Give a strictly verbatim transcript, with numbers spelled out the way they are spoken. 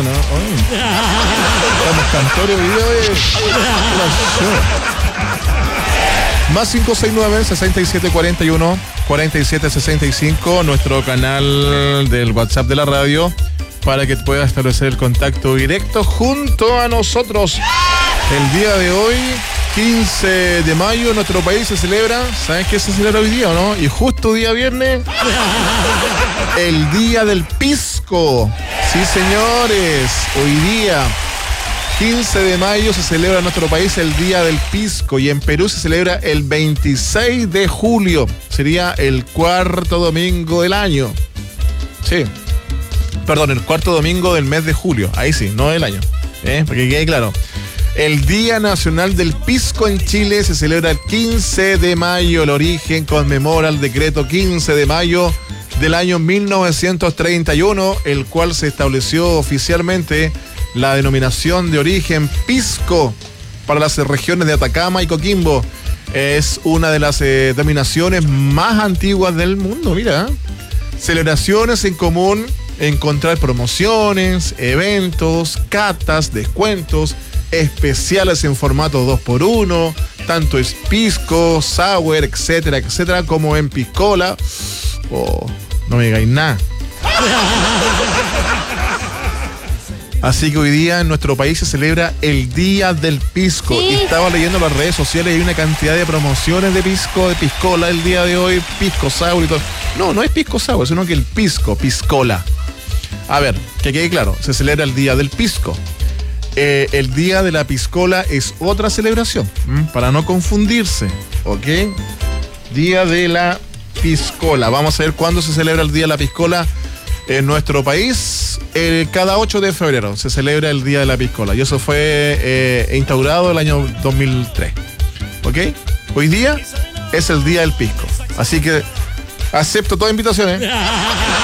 ¿no? Oye. Estamos cantores hoy día, oye. Más cinco seis nueve, seis siete cuatro uno, cuatro siete seis cinco, nuestro canal del WhatsApp de la radio, para que puedas establecer el contacto directo junto a nosotros. El día de hoy, quince de mayo, en nuestro país se celebra, ¿sabes qué se celebra hoy día o no? Y justo día viernes, el día del pisco. Sí, señores, hoy día, quince de mayo, se celebra en nuestro país el día del pisco, y en Perú se celebra el veintiséis de julio. Sería el cuarto domingo del año. Sí. Perdón, el cuarto domingo del mes de julio. Ahí sí, no del año. ¿Eh? Para que quede claro. El Día Nacional del Pisco en Chile se celebra el quince de mayo. El origen conmemora el decreto quince de mayo del año mil novecientos treinta y uno, el cual se estableció oficialmente la denominación de origen pisco para las regiones de Atacama y Coquimbo. Es una de las eh, denominaciones más antiguas del mundo, mira. Celebraciones en común, encontrar promociones, eventos, catas, descuentos, especiales en formato dos por uno, tanto es pisco, sour, etcétera, etcétera, como en piscola. Oh, no me digáis nada. Así que hoy día en nuestro país se celebra el Día del Pisco. Sí. Y estaba leyendo las redes sociales y hay una cantidad de promociones de pisco, de piscola el día de hoy, pisco sour y todo. No, no es pisco sour, sino que el pisco, piscola. A ver, que quede claro, se celebra el Día del Pisco. Eh, el Día de la Piscola es otra celebración, ¿m? Para no confundirse, ¿ok? Día de la Piscola. Vamos a ver cuándo se celebra el Día de la Piscola en nuestro país. Eh, cada ocho de febrero se celebra el Día de la Piscola, y eso fue eh, instaurado el año dos mil tres, ¿ok? Hoy día es el Día del Pisco, así que acepto todas invitaciones.